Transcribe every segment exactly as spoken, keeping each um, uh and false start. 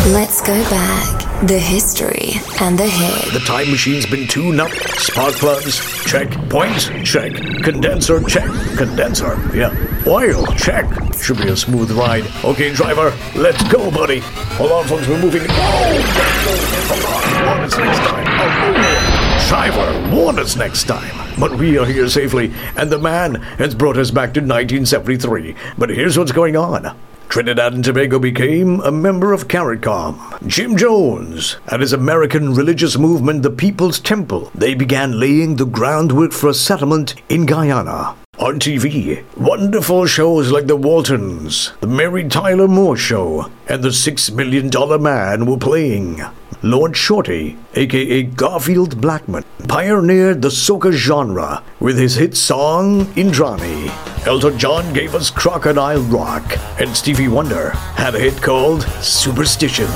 Let's go back. The history and the hit. The time machine's been tuned up. Spark plugs, check. Points, check. Condenser, check. Condenser, yeah. Oil, check. Should be a smooth ride. Okay, driver, let's go, buddy. Hold on, folks, we're moving. Oh, hold on. Warn us next time. Oh, driver, warn us next time. But we are here safely, and the man has brought us back to nineteen seventy-three. But here's what's going on. Trinidad and Tobago became a member of CARICOM. Jim Jones and his American religious movement, the People's Temple, they began laying the groundwork for a settlement in Guyana. On T V, wonderful shows like The Waltons, The Mary Tyler Moore Show, and The Six Million Dollar Man were playing. Lord Shorty, aka Garfield Blackman, pioneered the soca genre with his hit song Indrani. Elton John gave us Crocodile Rock, and Stevie Wonder had a hit called Superstition.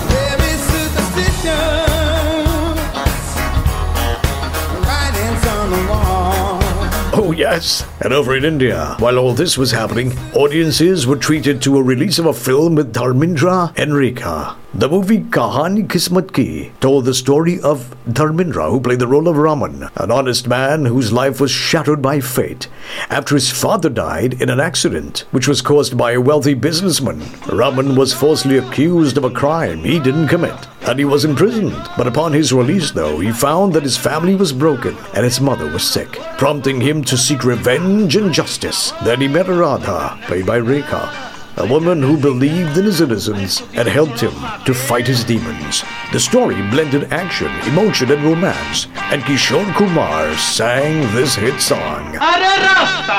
Oh yes, and over in India, while all this was happening, audiences were treated to a release of a film with Dharmendra and Rekha. The movie Kahani Kismat Ki told the story of Dharmendra, who played the role of Raman, an honest man whose life was shattered by fate after his father died in an accident which was caused by a wealthy businessman. Raman was falsely accused of a crime he didn't commit, and he was imprisoned. But upon his release, though, he found that his family was broken and his mother was sick, prompting him to seek revenge and justice. Then he met Radha, played by Rekha, a woman who believed in his innocence and helped him to fight his demons. The story blended action, emotion, and romance, and Kishore Kumar sang this hit song.